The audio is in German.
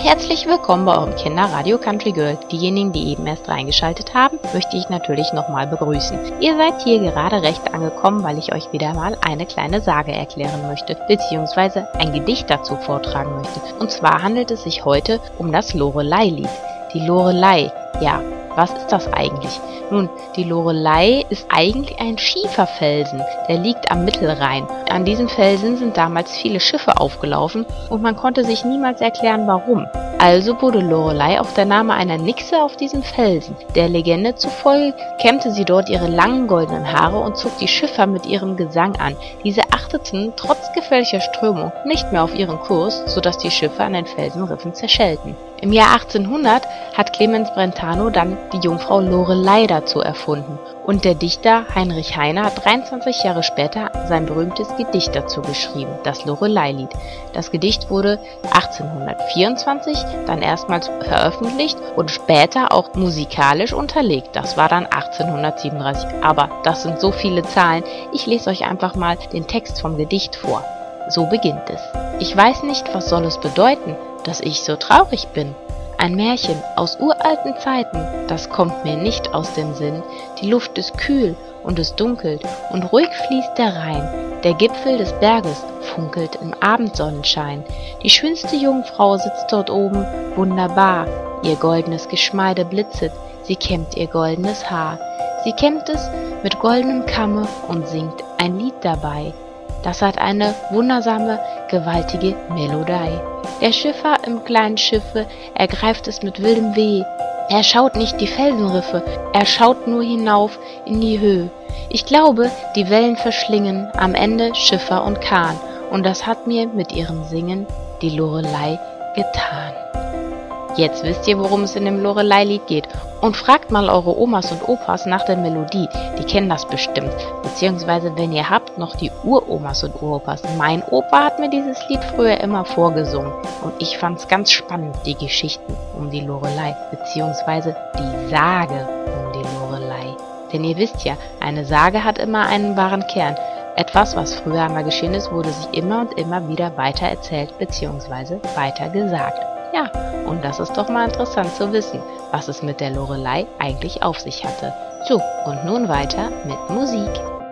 Herzlich willkommen bei eurem Kinderradio Country Girl. Diejenigen, die eben erst reingeschaltet haben, möchte ich natürlich nochmal begrüßen. Ihr seid hier gerade recht angekommen, weil ich euch wieder mal eine kleine Sage erklären möchte, beziehungsweise ein Gedicht dazu vortragen möchte. Und zwar handelt es sich heute um das Lorelei-Lied. Die Lorelei, ja, was ist das eigentlich? Nun, die Lorelei ist eigentlich ein Schieferfelsen, der liegt am Mittelrhein. An diesem Felsen sind damals viele Schiffe aufgelaufen und man konnte sich niemals erklären, warum. Also wurde Lorelei auch der Name einer Nixe auf diesem Felsen. Der Legende zufolge kämmte sie dort ihre langen goldenen Haare und zog die Schiffer mit ihrem Gesang an. Diese achteten trotz gefährlicher Strömung nicht mehr auf ihren Kurs, sodass die Schiffe an den Felsenriffen zerschellten. Im Jahr 1800 hat Clemens Brentano dann die Jungfrau Lorelei dazu erfunden und der Dichter Heinrich Heine hat 23 Jahre später sein berühmtes Gedicht dazu geschrieben, das Lorelei-Lied. Das Gedicht wurde 1824 dann erstmals veröffentlicht und später auch musikalisch unterlegt. Das war dann 1837. Aber das sind so viele Zahlen, ich lese euch einfach mal den Text vom Gedicht vor. So beginnt es. Ich weiß nicht, was soll es bedeuten, dass ich so traurig bin. Ein Märchen aus uralten Zeiten, das kommt mir nicht aus dem Sinn. Die Luft ist kühl und es dunkelt und ruhig fließt der Rhein. Der Gipfel des Berges funkelt im Abendsonnenschein. Die schönste Jungfrau sitzt dort oben, wunderbar. Ihr goldenes Geschmeide blitzet, sie kämmt ihr goldenes Haar. Sie kämmt es mit goldenem Kamme und singt ein Lied dabei. Das hat eine wundersame, gewaltige Melodie. Der Schiffer im kleinen Schiffe ergreift es mit wildem Weh. Er schaut nicht die Felsenriffe, er schaut nur hinauf in die Höhe. Ich glaube, die Wellen verschlingen am Ende Schiffer und Kahn. Und das hat mir mit ihrem Singen die Lorelei getan. Jetzt wisst ihr, worum es in dem Lorelei-Lied geht. Und fragt mal eure Omas und Opas nach der Melodie. Die kennen das bestimmt. Beziehungsweise, wenn ihr habt, noch die Uromas und Uropas. Mein Opa hat mir dieses Lied früher immer vorgesungen. Und ich fand's ganz spannend, die Geschichten um die Lorelei. Beziehungsweise die Sage um die Lorelei. Denn ihr wisst ja, eine Sage hat immer einen wahren Kern. Etwas, was früher einmal geschehen ist, wurde sich immer und immer wieder weiter erzählt, beziehungsweise weiter gesagt. Ja, und das ist doch mal interessant zu wissen, was es mit der Lorelei eigentlich auf sich hatte. So, und nun weiter mit Musik.